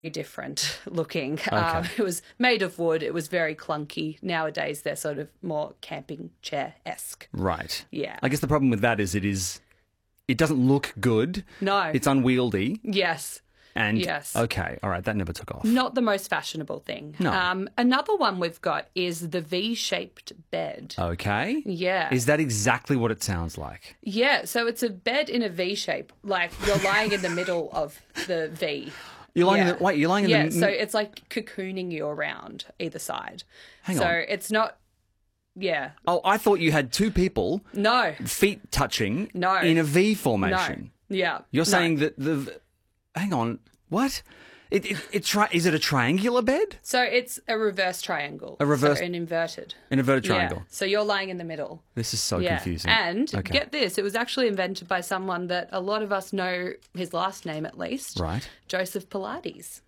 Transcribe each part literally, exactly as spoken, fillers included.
different looking. Okay. Um, it was made of wood. It was very clunky. Nowadays, they're sort of more camping chair-esque. Right. Yeah. I guess the problem with that is it is, it doesn't look good. No. It's unwieldy. Yes. And Yes. okay, all right, that never took off. Not the most fashionable thing. No. Um, another one we've got is the V-shaped bed. Okay. Yeah. Is that exactly what it sounds like? Yeah, so it's a bed in a V shape, like you're lying in the middle of the V. You're lying yeah. in the, wait, you're lying in yeah, the so it's like cocooning you around either side. Hang so on. it's not, yeah. Oh, I thought you had two people No, feet touching No. in a V no. formation. Yeah. You're no. saying that the hang on, what? It, it, it tri- is it a triangular bed? So it's a reverse triangle. A reverse- So an inverted. An inverted triangle. Yeah. So you're lying in the middle. This is so yeah. confusing. And Okay. get this, it was actually invented by someone that a lot of us know his last name at least. Right. Joseph Pilates.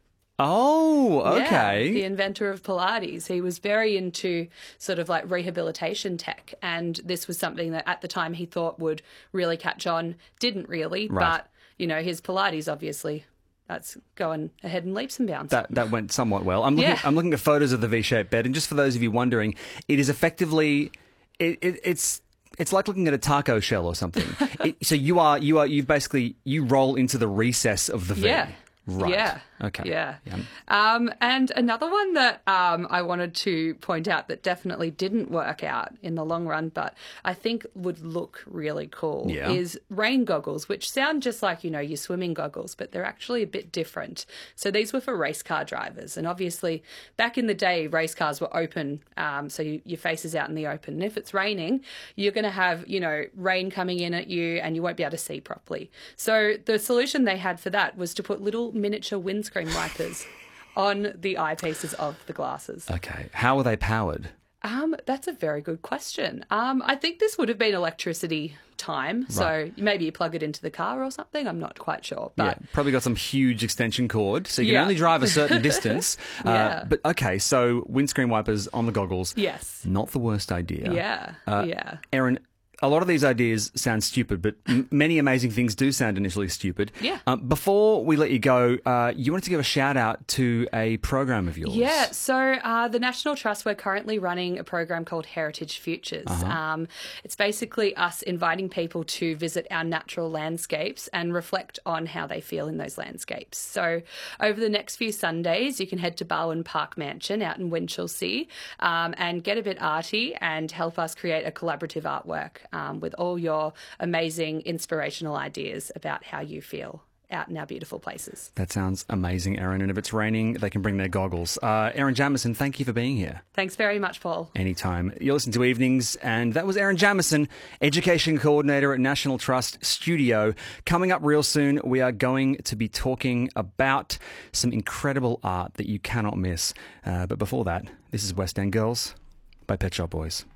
Oh, okay. Yeah, the inventor of Pilates. He was very into sort of like rehabilitation tech, and this was something that at the time he thought would really catch on. Didn't really, Right. but, you know, his Pilates obviously, that's going ahead in leaps and bounds. That that went somewhat well. I'm looking. Yeah. I'm looking at photos of the V-shaped bed, and just for those of you wondering, it is effectively, it, it, it's it's like looking at a taco shell or something. it, so you are you are you basically you roll into the recess of the V. Yeah. Right. Yeah. Okay. Yeah. Yeah. Um, and another one that um, I wanted to point out that definitely didn't work out in the long run, but I think would look really cool Yeah. is rain goggles, which sound just like, you know, your swimming goggles, but they're actually a bit different. So these were for race car drivers. And obviously, back in the day, race cars were open. Um, so you, your face is out in the open. And if it's raining, you're going to have, you know, rain coming in at you and you won't be able to see properly. So the solution they had for that was to put little miniature windscreen wipers on the eyepieces of the glasses. Okay. How are they powered? Um, that's a very good question. Um, I think this would have been electricity time, so maybe you plug it into the car or something. I'm not quite sure, but Yeah, probably got some huge extension cord, so you can Yeah. only drive a certain distance. Yeah. Uh, but okay, so windscreen wipers on the goggles. yes, Not the worst idea. yeah, Uh, yeah. Erin, a lot of these ideas sound stupid, but m- many amazing things do sound initially stupid. Yeah. Um, before we let you go, uh, you wanted to give a shout out to a program of yours. Yeah, so uh, the National Trust, we're currently running a program called Heritage Futures. Uh-huh. Um, it's basically us inviting people to visit our natural landscapes and reflect on how they feel in those landscapes. So over the next few Sundays, you can head to Barwon Park Mansion out in Winchelsea um, and get a bit arty and help us create a collaborative artwork um, with all your amazing inspirational ideas about how you feel out in our beautiful places. That sounds amazing, Erin. And if it's raining, they can bring their goggles. Uh, Erin Jamieson, thank you for being here. Thanks very much, Paul. Anytime. You're listening to Evenings, and that was Erin Jamieson, Education Coordinator at National Trust Studio. Coming up real soon, we are going to be talking about some incredible art that you cannot miss. Uh, but before that, this is West End Girls by Pet Shop Boys.